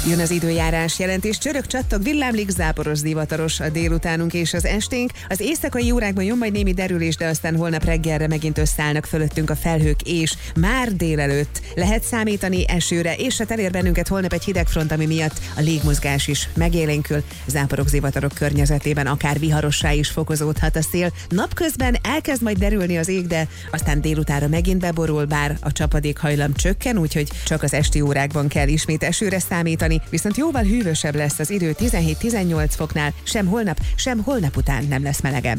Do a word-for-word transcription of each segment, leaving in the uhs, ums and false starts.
Jön az időjárás jelentés, csörög, csattog, villámlik, záporos, zivataros a délutánunk és az esténk. Az éjszakai órákban jön majd némi derülés, de aztán holnap reggelre megint összeállnak fölöttünk a felhők, és már délelőtt lehet számítani esőre, és hát elér bennünket holnap egy hidegfront, ami miatt a légmozgás is megélénkül. Záporok, zivatarok környezetében akár viharossá is fokozódhat a szél. Napközben elkezd majd derülni az ég, de aztán délutára megint beborul, bár a csapadékhajlam csökken, úgyhogy csak az esti órákban kell ismét esőre számítani. Viszont jóval hűvösebb lesz az idő, tizenhét-tizennyolc foknál, sem holnap, sem holnap után nem lesz melegebb.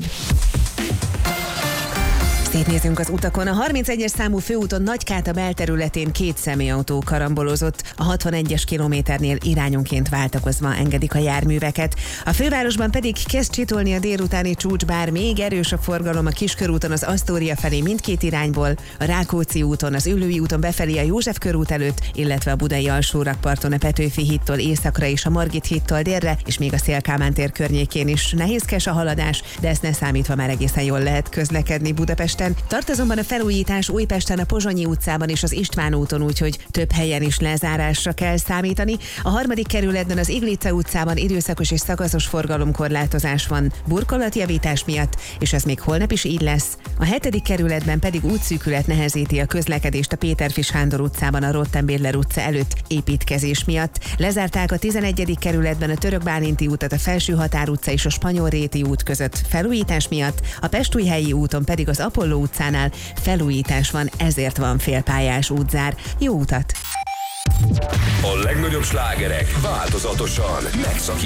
Szétnézünk az utakon. A harmincegyes számú főúton Nagykáta belterületén két személyautó karambolozott. A hatvanegyes kilométernél irányonként váltakozva engedik a járműveket. A fővárosban pedig kezd csitolni a délutáni csúcs, bár még erős a forgalom a Kiskörúton az Asztória felé mindkét irányból, a Rákóczi úton, az Üllői úton befelé a József körút előtt, illetve a Budai alsórakparton a Petőfi hídtól északra és a Margit hídtól délre, és még a Széll-Kálmán tér környékén is nehézkes a haladás, de ezt ne számítva már egészen jól lehet közlekedni Budapesten. Tart azonban a felújítás Újpesten, a Pozsonyi utcában és az István úton, úgyhogy több helyen is lezárásra kell számítani. A harmadik kerületben az Iglice utcában időszakos és szakaszos forgalomkorlátozás van burkolatjavítás miatt, és ez még holnap is így lesz. A hetedik kerületben pedig útszűkület nehezíti a közlekedést a Péterfi Sándor utcában a Rottenbédler utca előtt építkezés miatt. Lezárták a tizenegyedik kerületben a Török Bálinti útat a Felső Határ utca és a Spanyolréti út között felújítás miatt, a Pestújhelyi úton pedig az Apolló utcánál felújítás van, ezért van félpályás útzár. Jó utat! A legnagyobb slágerek változatosan megszakítják